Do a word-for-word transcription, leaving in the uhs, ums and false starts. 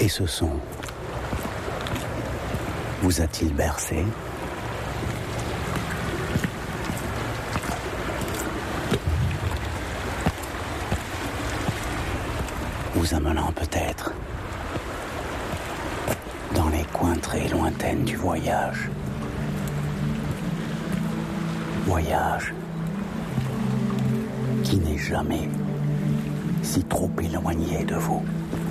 Et ce son vous a-t-il bercé ? Vous amenant peut-être dans les contrées lointaines du voyage. Voyage qui n'est jamais si trop éloigné de vous.